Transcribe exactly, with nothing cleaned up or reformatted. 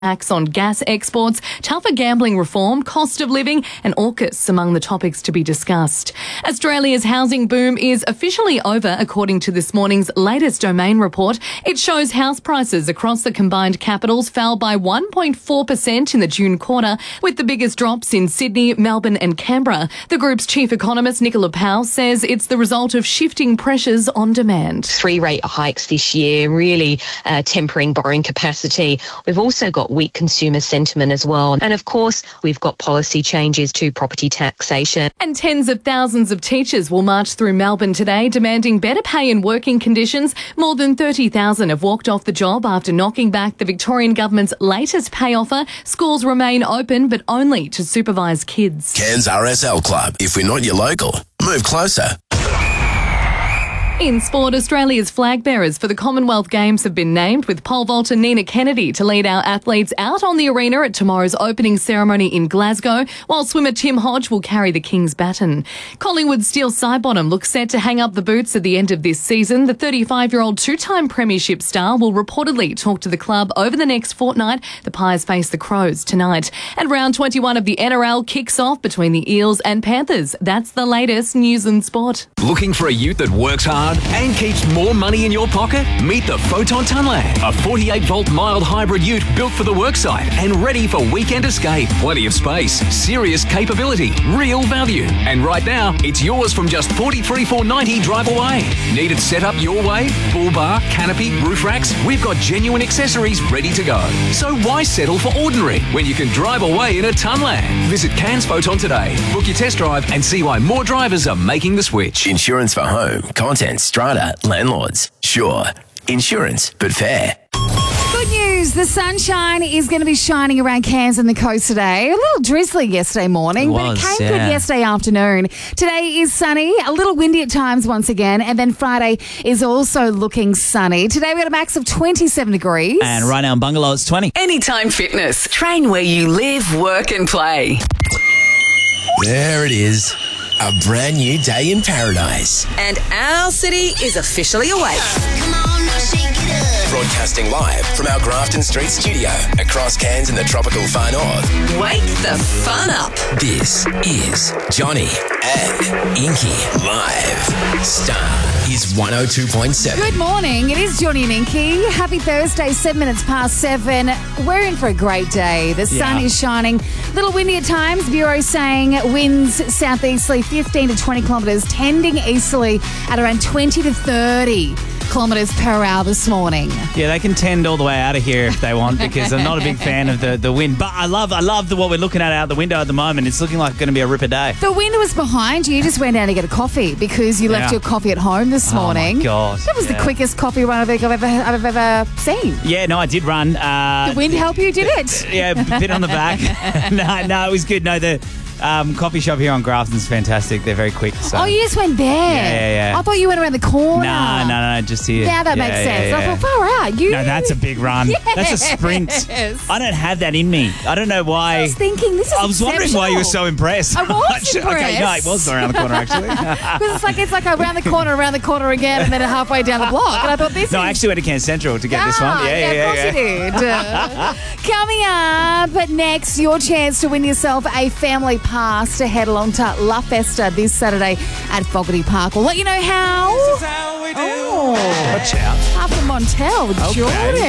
tax on gas exports, tougher gambling reform, cost of living and AUKUS among the topics to be discussed. Australia's housing boom is officially over, according to this morning's latest Domain report. It shows house prices across the combined capitals fell by one point four percent in the June quarter, with the biggest drops in Sydney, Melbourne and Canberra. The group's chief economist, Nicola Powell, says it's the result of shifting pressures on demand. Three rate hikes this year, really uh, tempering borrowing capacity. We've also got weak consumer sentiment as well. And of course, we've got policy changes to property taxation. And tens of thousands of teachers will march through Melbourne today demanding better pay and working conditions. More than thirty thousand have walked off the job after knocking back the Victorian government's latest pay offer. Schools remain open, but only to supervise kids. Cairns R S L Club. If we're not your local, move closer. In sport, Australia's flag bearers for the Commonwealth Games have been named, with pole vaulter Nina Kennedy to lead our athletes out on the arena at tomorrow's opening ceremony in Glasgow, while swimmer Tim Hodge will carry the King's baton. Collingwood Steel Sidebottom looks set to hang up the boots at the end of this season. The thirty-five-year-old two-time premiership star will reportedly talk to the club over the next fortnight. The Pies face the Crows tonight. And round twenty-one of the N R L kicks off between the Eels and Panthers. That's the latest news and sport. Looking for a ute that works hard and keeps more money in your pocket? Meet the Photon Tunland, a forty-eight volt mild hybrid ute built for the worksite and ready for weekend escape. Plenty of space, serious capability, real value. And right now, it's yours from just forty-three thousand four hundred ninety dollars drive away. Need it set up your way? Bull bar, canopy, roof racks? We've got genuine accessories ready to go. So why settle for ordinary when you can drive away in a Tunland? Visit Cairns Photon today. Book your test drive and see why more drivers are making the switch. Insurance for home, contents, strata, landlords. Sure. Insurance, but fair. Good news. The sunshine is going to be shining around Cairns and the coast today. A little drizzly yesterday morning, It but was, it came yeah. good yesterday afternoon. Today is sunny, a little windy at times once again, and then Friday is also looking sunny. Today we got a max of twenty-seven degrees. And right now in Bungalow, it's twenty. Anytime Fitness. Train where you live, work and play. There it is. A brand new day in paradise. And our city is officially awake. Broadcasting live from our Grafton Street studio across Cairns in the tropical far north. Wake the fun up. This is Johnny and Inky live. Star is one oh two point seven. Good morning. It is Johnny and Inky. Happy Thursday, seven minutes past seven. We're in for a great day. The sun Yeah. is shining. Little windy at times. Bureau saying winds southeasterly fifteen to twenty kilometres, tending easterly at around twenty to thirty kilometres per hour this morning. Yeah, they can tend all the way out of here if they want, because I'm not a big fan of the, the wind. But I love I love the, what we're looking at out the window at the moment. It's looking like it's going to be a ripper day. The wind was behind you. You just went down to get a coffee because you left Yeah. your coffee at home this morning. Oh, my God. That was Yeah. the quickest coffee run I've ever, I've ever, I've ever seen. Yeah, no, I did run. Uh, The wind help you, did it? Yeah, a bit on the back. no, no, it was good. No, the um, coffee shop here on Grafton's fantastic. They're very quick. So. Oh, you just went there. Yeah, yeah, yeah. I thought you went around the corner. No, no, no, just here. Now that Yeah, makes yeah, sense. yeah, I yeah. thought, far out. You. No, that's a big run. That's a sprint. Yes. I don't have that in me. I don't know why. I was thinking, this is I was wondering why you were so impressed. I was Okay, no, it impressed. was around the corner, actually. Because it's like it's like around the corner, around the corner again, and then halfway down the block. And I thought this. No, is... I actually went to Cairns Central to get this one. Ah, Yeah, yeah, yeah. of course yeah. you did. Uh, coming up, but next, your chance to win yourself a family pass to head along to La Festa this Saturday at Fogarty Park. We'll let you know how. This is how we do. Oh, Watch out. after Montel with Okay. Jordan.